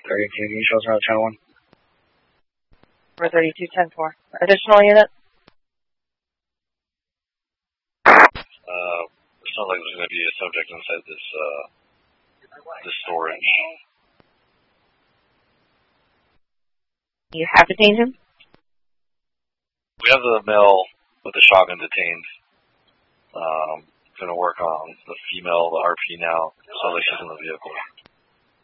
32, shows out channel 1. For 32-10-4. Additional unit? It sounds like there's going to be a subject inside this storage. You have detained him? We have the male with the shotgun detained. Going to work on the female, the RP now, so that she's in the vehicle.